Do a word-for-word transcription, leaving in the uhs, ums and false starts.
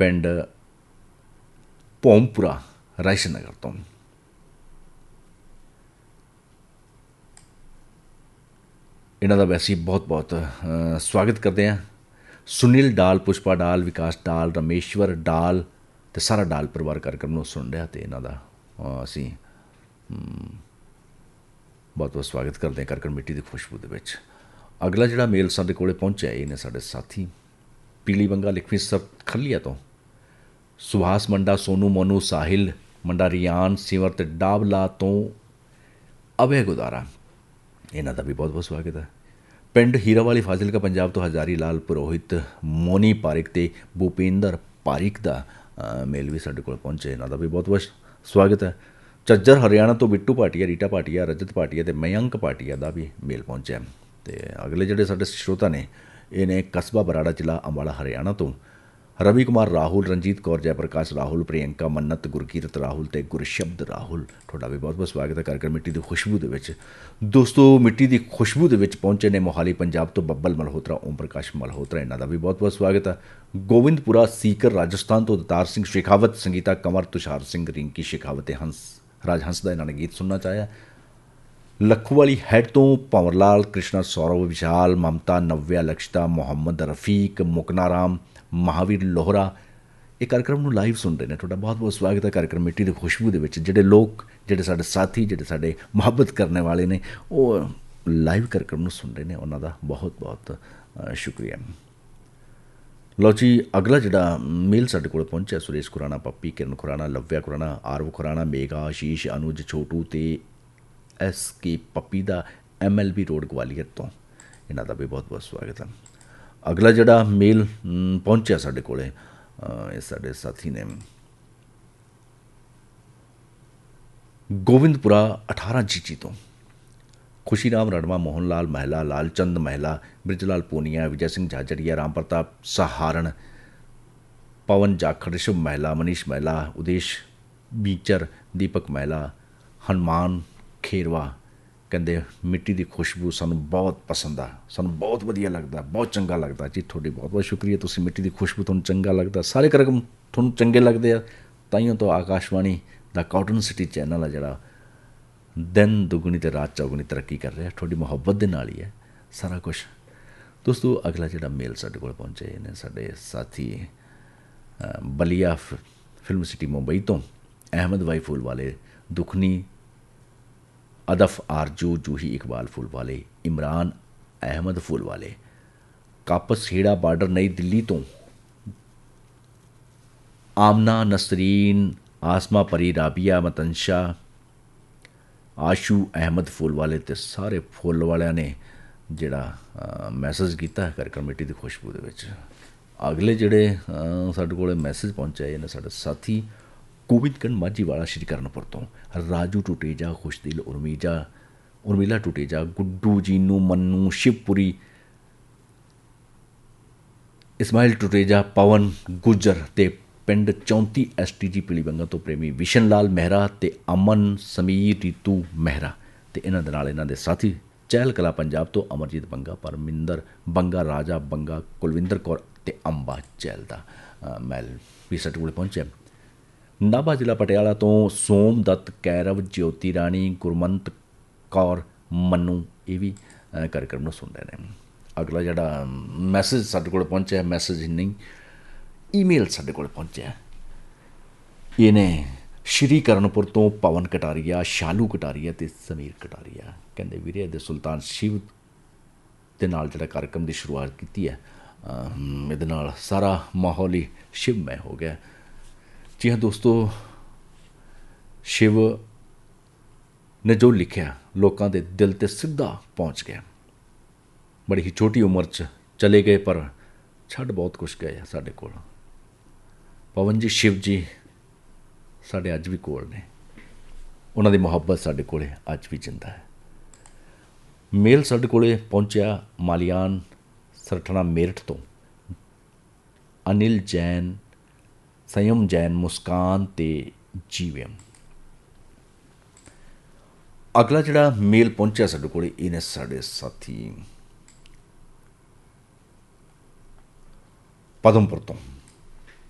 ਪਿੰਡ ਭੋਮਪੁਰਾ ਰਾਇਸ਼ਨ ਨਗਰ ਤੋਂ। ਇਹਨਾਂ ਦਾ ਵੈਸੇ ਹੀ ਬਹੁਤ ਬਹੁਤ ਅ, ਸਵਾਗਤ ਕਰਦੇ ਹਾਂ। ਸੁਨੀਲ ਡਾਲ, ਪੁਸ਼ਪਾ ਡਾਲ, ਵਿਕਾਸ ਡਾਲ, ਰਮੇਸ਼ਵਰ ਡਾਲ ਅਤੇ ਸਾਰਾ ਡਾਲ ਪਰਿਵਾਰ कार्यक्रम ਨੂੰ ਸੁਣ ਰਿਹਾ ਅਤੇ ਇਹਨਾਂ ਦਾ ਅ, ਅਸੀਂ ਬਹੁਤ ਬਹੁਤ ਸਵਾਗਤ ਕਰਦੇ ਹਾਂ कार्यक्रम ਮਿੱਟੀ ਦੀ ਖੁਸ਼ਬੂ ਦੇ ਵਿੱਚ। ਅਗਲਾ ਜਿਹੜਾ ਮੇਲ ਸਾਡੇ ਕੋਲ ਪਹੁੰਚਿਆ ਇਹ ਨੇ ਸਾਡੇ ਸਾਥੀ ਪੀਲੀ ਬੰਗਾ ਲਿਖਵੀਂ ਸਰ ਖੱਲੀਆ ਤੋਂ ਸੁਭਾਸ ਮੰਡਾ, ਸੋਨੂ ਮੋਨੂ, ਸਾਹਿਲ ਮੰਡਾ, ਰਿਆਨ ਸਿਮਰ ਅਤੇ ਡਾਬਲਾ ਤੋਂ ਅਭੈ ਗੁਦਾਰਾ, ਇਹਨਾਂ ਦਾ ਵੀ ਬਹੁਤ ਬਹੁਤ ਸਵਾਗਤ ਹੈ। ਪਿੰਡ ਹੀਰਾ ਵਾਲੀ ਫਾਜ਼ਿਲਕਾ ਪੰਜਾਬ ਤੋਂ ਹਜ਼ਾਰੀ ਲਾਲ ਪੁਰੋਹਿਤ, ਮੋਨੀ ਪਾਰਿਕ ਅਤੇ ਭੂਪਿੰਦਰ ਪਾਰਿਕ ਦਾ ਅ, ਮੇਲ ਵੀ ਸਾਡੇ ਕੋਲ ਪਹੁੰਚੇ, ਇਹਨਾਂ ਦਾ ਵੀ ਬਹੁਤ ਬਹੁਤ ਸਵਾਗਤ ਹੈ। ਝੱਜਰ ਹਰਿਆਣਾ ਤੋਂ ਬਿੱਟੂ ਭਾਟੀਆ, ਰੀਟਾ ਭਾਟੀਆ, ਰਜਤ ਭਾਟੀਆ ਅਤੇ ਮਯੰਕ ਭਾਟੀਆ ਦਾ ਵੀ ਮੇਲ ਪਹੁੰਚਿਆ। ਅਤੇ ਅਗਲੇ ਜਿਹੜੇ ਸਾਡੇ ਸਰੋਤਾ ਨੇ ਇਹ ਨੇ ਕਸਬਾ ਬਰਾੜਾ, ਜ਼ਿਲ੍ਹਾ ਅੰਬਾਲਾ, ਹਰਿਆਣਾ ਤੋਂ ਰਵੀ ਕੁਮਾਰ ਰਾਹੁਲ, ਰਣਜੀਤ ਕੌਰ, ਜੈ ਪ੍ਰਕਾਸ਼ ਰਾਹੁਲ, ਪ੍ਰਿਯੰਕਾ ਮੰਨਤ, ਗੁਰਕੀਰਤ ਰਾਹੁਲ ਅਤੇ ਗੁਰਸ਼ਬਦ ਰਾਹੁਲ, ਤੁਹਾਡਾ ਵੀ ਬਹੁਤ ਬਹੁਤ ਸਵਾਗਤ ਹੈ कार्यक्रम ਮਿੱਟੀ ਦੀ ਖੁਸ਼ਬੂ ਦੇ ਵਿੱਚ। ਦੋਸਤੋ ਮਿੱਟੀ ਦੀ ਖੁਸ਼ਬੂ ਦੇ ਵਿੱਚ ਪਹੁੰਚੇ ਨੇ ਮੋਹਾਲੀ ਪੰਜਾਬ ਤੋਂ ਬੱਬਲ ਮਲਹੋਤਰਾ, ਓਮ ਪ੍ਰਕਾਸ਼ ਮਲਹੋਤਰਾ, ਇਹਨਾਂ ਦਾ ਵੀ ਬਹੁਤ ਬਹੁਤ ਸਵਾਗਤ ਹੈ। ਗੋਬਿੰਦਪੁਰਾ ਸੀਕਰ ਰਾਜਸਥਾਨ ਤੋਂ ਦਤਾਰ ਸਿੰਘ ਸ਼ੇਖਾਵਤ, ਸੰਗੀਤਾ ਕੰਵਰ, ਤੁਸ਼ਾਰ ਸਿੰਘ, ਰਿੰਕੀ ਸ਼ੇਖਾਵਤ ਅਤੇ ਹੰਸ ਰਾਜ ਹੰਸ ਦਾ ਇਹਨਾਂ ਨੇ ਗੀਤ ਸੁਣਨਾ ਚਾਹਿਆ। ਲੱਖੂ ਵਾਲੀ ਹੈਡ ਤੋਂ ਭੰਵਰ ਲਾਲ, ਕ੍ਰਿਸ਼ਨਾ, ਸੌਰਵ, ਵਿਸ਼ਾਲ, ਮਮਤਾ, ਨਵਿਆ, ਲਕਸ਼ਤਾ, ਮੁਹੰਮਦ ਰਫੀਕ, ਮੁਕਨਾ ਰਾਮ, ਮਹਾਵੀਰ ਲੋਹਰਾ ਇਹ कार्यक्रम ਨੂੰ ਲਾਈਵ ਸੁਣ ਰਹੇ ਨੇ, ਤੁਹਾਡਾ ਬਹੁਤ ਬਹੁਤ ਸਵਾਗਤ ਹੈ कार्यक्रम ਮਿੱਟੀ ਦੀ ਖੁਸ਼ਬੂ ਦੇ ਵਿੱਚ। ਜਿਹੜੇ ਲੋਕ, ਜਿਹੜੇ ਸਾਡੇ ਸਾਥੀ, ਜਿਹੜੇ ਸਾਡੇ ਮੁਹੱਬਤ ਕਰਨ ਵਾਲੇ ਨੇ ਉਹ ਲਾਈਵ कार्यक्रम ਨੂੰ ਸੁਣ ਰਹੇ ਨੇ, ਉਹਨਾਂ ਦਾ ਬਹੁਤ ਬਹੁਤ ਅ, ਸ਼ੁਕਰੀਆ। ਲਓ ਜੀ, ਅਗਲਾ ਜਿਹੜਾ ਮੇਲ ਸਾਡੇ ਕੋਲ ਪਹੁੰਚਿਆ ਸੁਰੇਸ਼ ਖੁਰਾਣਾ, ਪੱਪੀ, ਕਿਰਨ ਖੁਰਾਣਾ, ਲਵਿਆ ਖੁਰਾਣਾ, ਆਰਵ ਖੁਰਾਣਾ, ਮੇਗਾ, ਆਸ਼ੀਸ਼, ਅਨੁਜ, ਛੋਟੂ ਅਤੇ ਐਸ ਕੇ ਪੱਪੀ ਦਾ M L B road Gwalior ਤੋਂ, ਇਹਨਾਂ ਦਾ ਵੀ ਬਹੁਤ ਬਹੁਤ ਸਵਾਗਤ ਹੈ। ਅਗਲਾ ਜਿਹੜਾ ਮੇਲ ਮ, ਪਹੁੰਚਿਆ ਸਾਡੇ ਕੋਲ ਇਹ ਸਾਡੇ ਸਾਥੀ ਨੇ ਗੋਬਿੰਦਪੁਰਾ ਅਠਾਰਾਂ ਜੀਚੀ ਤੋਂ ਖੁਸ਼ੀ ਰਾਮ ਰੜਵਾ, ਮੋਹਨ ਲਾਲ ਮਹਿਲਾ, ਲਾਲਚੰਦ ਮਹਿਲਾ, ਬ੍ਰਿਜਲਾਲ ਪੂਨੀਆ, ਵਿਜੈ ਸਿੰਘ ਝਾਝੜੀਆ, ਰਾਮ ਪ੍ਰਤਾਪ ਸਹਾਰਨ, ਪਵਨ ਜਾਖੜ, ਰਿਸ਼ਭ ਮਹਿਲਾ, ਮਨੀਸ਼ ਮਹਿਲਾ, ਉਦੇਸ਼ ਬੀਚਰ, ਦੀਪਕ ਮਹਿਲਾ, ਹਨੂਮਾਨ ਖੇਰਵਾ, ਕਹਿੰਦੇ ਮਿੱਟੀ ਦੀ ਖੁਸ਼ਬੂ ਸਾਨੂੰ ਬਹੁਤ ਪਸੰਦ ਆ, ਸਾਨੂੰ ਬਹੁਤ ਵਧੀਆ ਲੱਗਦਾ, ਬਹੁਤ ਚੰਗਾ ਲੱਗਦਾ ਜੀ। ਤੁਹਾਡੀ ਬਹੁਤ ਬਹੁਤ ਸ਼ੁਕਰੀਆ, ਤੁਸੀਂ ਮਿੱਟੀ ਦੀ ਖੁਸ਼ਬੂ ਤੁਹਾਨੂੰ ਚੰਗਾ ਲੱਗਦਾ, ਸਾਰੇ कार्यक्रम ਤੁਹਾਨੂੰ ਚੰਗੇ ਲੱਗਦੇ ਆ, ਤਾਈਓ ਤੋਂ ਆਕਾਸ਼ਵਾਣੀ ਦਾ ਕਾਟਨ ਸਿਟੀ ਚੈਨਲ ਆ ਜਿਹੜਾ ਦਿਨ ਦੁਗਣੀ ਅਤੇ ਰਾਤ ਚੌਗੁਣੀ ਤਰੱਕੀ ਕਰ ਰਿਹਾ, ਤੁਹਾਡੀ ਮੁਹੱਬਤ ਦੇ ਨਾਲ ਹੀ ਹੈ ਸਾਰਾ ਕੁਛ। ਦੋਸਤੋ ਅਗਲਾ ਜਿਹੜਾ ਮੇਲ ਸਾਡੇ ਕੋਲ ਪਹੁੰਚੇ ਨੇ ਸਾਡੇ ਸਾਥੀ ਬਲੀਆ ਫਿਲਮ ਸਿਟੀ ਮੁੰਬਈ ਤੋਂ ਅਹਿਮਦ ਬਾਈ ਫੂਲ ਵਾਲੇ, ਦੁਖਨੀ, ਅਦਫ ਆਰਜੂ, ਜੂਹੀ ਇਕਬਾਲ ਫੂਲ ਵਾਲੇ, ਇਮਰਾਨ ਅਹਿਮਦ ਫੂਲ ਵਾਲੇ, ਕਾਪਸ ਹੇੜਾ ਬਾਰਡਰ ਨਈ ਦਿੱਲੀ ਤੋਂ ਆਮਨਾ ਨਸਰੀਨ, ਆਸਮਾ ਪਰੀ, ਰਾਬੀਆ, ਮਤਨਸ਼ਾ, ਆਸ਼ੂ ਅਹਿਮਦ ਫੂਲ ਵਾਲੇ ਅਤੇ ਸਾਰੇ ਫੁੱਲ ਵਾਲਿਆਂ ਨੇ ਜਿਹੜਾ ਮੈਸੇਜ ਕੀਤਾ ਹੈ कार्यक्रम ਮਿੱਟੀ ਦੀ ਖੁਸ਼ਬੂ ਦੇ ਵਿੱਚ। ਅਗਲੇ ਜਿਹੜੇ ਸਾਡੇ ਕੋਲ ਮੈਸੇਜ ਪਹੁੰਚਾਏ ਨੇ ਸਾਡੇ ਸਾਥੀ ਗੋਬਿੰਦਗੜ੍ਹ ਮਾਝੀ ਵਾਲਾ, ਸ਼੍ਰੀ ਕਰਨਪੁਰ ਤੋਂ ਰਾਜੂ ਟੁਟੇਜਾ, ਖੁਸ਼ਦਿਲ, ਉਰਮੀਜਾ, ਉਰਮੀਲਾ ਟੁਟੇਜਾ, ਗੁੱਡੂ, ਜੀਨੂ, ਮੰਨੂ, ਸ਼ਿਵਪੁਰੀ, ਇਸਮਾਇਲ ਟੁਟੇਜਾ, ਪਵਨ ਗੁੱਜਰ ਅਤੇ ਪਿੰਡ ਚੌਂਤੀ ਐਸ ਟੀ ਜੀ ਪੀਲੀ ਬੰਗਾ ਤੋਂ ਪ੍ਰੇਮੀ ਵਿਸ਼ਨ ਲਾਲ ਮਹਿਰਾ ਅਤੇ ਅਮਨ ਸਮੀਰ, ਰੀਤੂ ਮਹਿਰਾ ਅਤੇ ਇਹਨਾਂ ਦੇ ਨਾਲ ਇਹਨਾਂ ਦੇ ਸਾਥੀ ਚਹਿਲ ਕਲਾ ਪੰਜਾਬ ਤੋਂ ਅਮਰਜੀਤ ਬੰਗਾ, ਪਰਮਿੰਦਰ ਬੰਗਾ, ਰਾਜਾ ਬੰਗਾ, ਕੁਲਵਿੰਦਰ ਕੌਰ ਅਤੇ ਅੰਬਾ ਚਹਿਲ ਦਾ ਮੈਲ ਵੀ ਸਾਡੇ ਕੋਲ ਪਹੁੰਚਿਆ। ਨਾਭਾ ਜ਼ਿਲ੍ਹਾ ਪਟਿਆਲਾ ਤੋਂ ਸੋਮ ਦੱਤ, ਕੈਰਵ, ਜੋਤੀ ਰਾਣੀ, ਗੁਰਮੰਤ ਕੌਰ, ਮੰਨੂ ਇਹ ਵੀ कार्यक्रम ਨੂੰ ਸੁਣ ਰਹੇ ਨੇ। ਅਗਲਾ ਜਿਹੜਾ ਮੈਸੇਜ ਸਾਡੇ ਕੋਲ ਪਹੁੰਚਿਆ, ਮੈਸੇਜ ਨਹੀਂ ਈਮੇਲ ਸਾਡੇ ਕੋਲ ਪਹੁੰਚਿਆ, ਇਹ ਨੇ ਸ਼੍ਰੀ ਕਰਨਪੁਰ ਤੋਂ ਪਵਨ ਕਟਾਰੀਆ, ਸ਼ਾਲੂ ਕਟਾਰੀਆ ਅਤੇ ਸਮੀਰ ਕਟਾਰੀਆ, ਕਹਿੰਦੇ ਵੀਰੇ ਦੇ ਸੁਲਤਾਨ ਸ਼ਿਵ ਦੇ ਨਾਲ ਜਿਹੜਾ कार्यक्रम ਦੀ ਸ਼ੁਰੂਆਤ ਕੀਤੀ ਹੈ ਇਹਦੇ ਨਾਲ ਸਾਰਾ ਮਾਹੌਲ ਹੀ ਸ਼ਿਵਮੈ ਹੋ ਗਿਆ। ਜੀ ਹਾਂ ਦੋਸਤੋ, ਸ਼ਿਵ ਨੇ ਜੋ ਲਿਖਿਆ ਲੋਕਾਂ ਦੇ ਦਿਲ 'ਤੇ ਸਿੱਧਾ ਪਹੁੰਚ ਗਿਆ। ਬੜੀ ਹੀ ਛੋਟੀ ਉਮਰ 'ਚ ਚਲੇ ਗਏ ਪਰ ਛੱਡ ਬਹੁਤ ਕੁਛ ਗਏ ਆ ਸਾਡੇ ਕੋਲ। ਪਵਨ ਜੀ, ਸ਼ਿਵ ਜੀ ਸਾਡੇ ਅੱਜ ਵੀ ਕੋਲ ਨੇ, ਉਹਨਾਂ ਦੀ ਮੁਹੱਬਤ ਸਾਡੇ ਕੋਲ ਅੱਜ ਵੀ ਜਿੰਦਾ ਹੈ। ਮੇਲ ਸਾਡੇ ਕੋਲ ਪਹੁੰਚਿਆ ਮਾਲੀਆਨ ਸਰਠਣਾ ਮੇਰਠ ਤੋਂ ਅਨਿਲ ਜੈਨ, ਸੰਯਮ ਜੈਨ, ਮੁਸਕਾਨ ਅਤੇ ਜੀਵਮ। ਅਗਲਾ ਜਿਹੜਾ ਮੇਲ ਪਹੁੰਚਿਆ ਸਾਡੇ ਕੋਲ ਇਹ ਨੇ ਸਾਡੇ ਸਾਥੀ ਪਦਮਪੁਰ ਤੋਂ